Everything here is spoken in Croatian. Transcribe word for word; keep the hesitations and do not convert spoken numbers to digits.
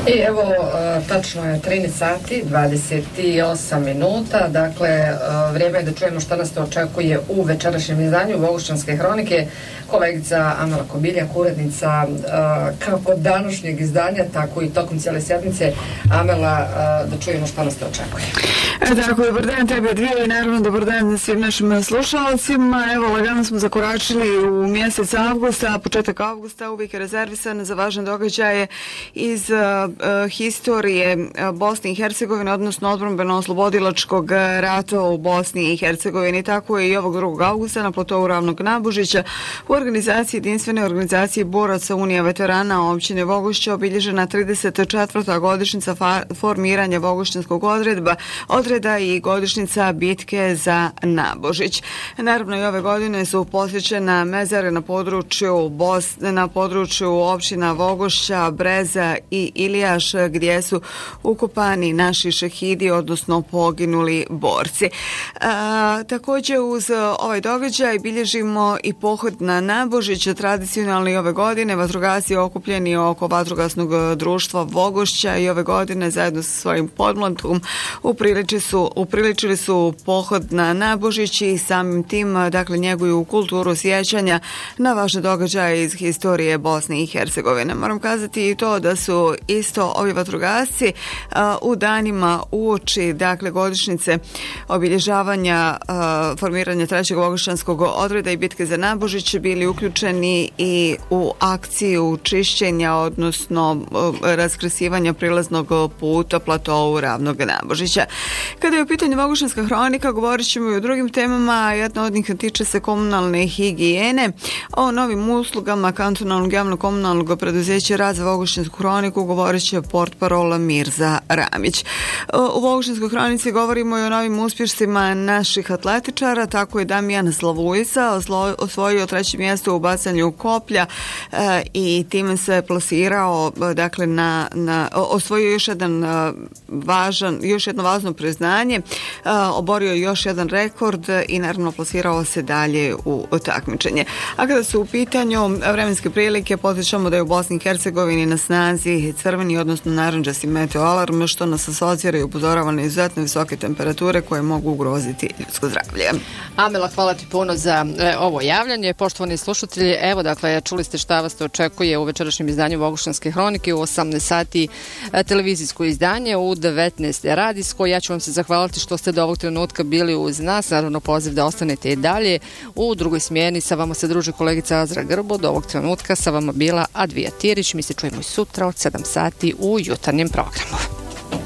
I evo, tačno je trinaest sati, dvadeset osam minuta, dakle, vrijeme je da čujemo šta nas to očekuje u večerašnjem izdanju Vogošćanske hronike. Kolegica Amela Kobiljak, urednica kako današnjeg izdanja, tako i tokom cijele sjednice. Amela, da čujemo šta nas to očekuje. E, tako, dobar dan tebi dvije i naravno dobar dan svim našim slušalcima. Evo, lagano smo zakoračili u mjesec avgusta, početak avgusta uvijek je rezervisan za važne događaje iz uh, historije Bosne i Hercegovine, odnosno odbrambeno-oslobodilačkog rata u Bosni i Hercegovini. Tako je i ovog drugog avgusta na platovu Ravnog Nabužića u organizaciji jedinstvene organizacije boraca Unija veterana općine Vogošća obilježena trideset četvrta godišnjica formiranja Vogošćanskog odredba, odreda i godišnjica bitke za Nabožić. Naravno i ove godine su posvećena mezare na području Bosne, na području općina Vogošća, Breza i Ilijaš, gdje su ukopani naši šehidi, odnosno poginuli borci. A, također uz ovaj događaj bilježimo i pohod na Nabožić, tradicionalni ove godine. Vatrogasci okupljeni oko vatrogasnog društva Vogošća i ove godine zajedno sa svojim podmlatkom upriličili su, upriličili su pohod na Nabožić i samim tim, dakle, njeguju kulturu sjećanja na važne događaje iz historije Bosne i Hercegovine. Moram kazati i to da su isto ovi vatrogasci uh, u danima uoči, dakle, godišnjice obilježavanja uh, formiranja trećeg Vogošćanskog odreda i bitke za Nabožić bili uključeni i u akciju čišćenja, odnosno uh, raskresivanja prilaznog puta platovu Ravnog Nabožića. Kada je u pitanju Vogošćanska hronika, govorit ćemo i o drugim temama. Jedna od njih tiče se komunalne higijene. O novim uslugama kantonalnog javnog komunalnog preduzeća Rad za Vogošćansku hroniku govorit će portparola Mirza Ramić. U Vogošćanskoj hronici govorimo i o novim uspjesima naših atletičara. Tako je Damijan Slavujica osvojio treće mjesto u bacanju koplja e, i time se plasirao, dakle, na, na osvojio još jedan važan, još jedno važno priznanje, oborio još jedan rekord i naravno plasirao se dalje u takmičenje. A kada su u pitanju vremenske prilike, podsjećamo da je u Bosni i Hercegovini na snazi crveni, odnosno narandžasti meteo alarm, što nas asocira i upozorava na izuzetno visoke temperature koje mogu ugroziti ljudsko zdravlje. Amela, hvala ti puno za e, ovo javljanje. Poštovani slušatelji, evo, dakle, čuli ste šta vas to očekuje u večerašnjem izdanju Vogošćanske hronike, u osamnaest sati e, televizijsko izdanje, u devetnaest radijsko. Ja ću vam se zahvaliti što ste do ovog trenutka bili uz nas. Naravno, poziv da ostanete i dalje. U drugoj smjeni sa vama se druži kolegica Azra Grbo. Do ovog trenutka sa vama bila Advija Tirić. Mi se čujemo i sutra od sedam sati u jutarnjem programu.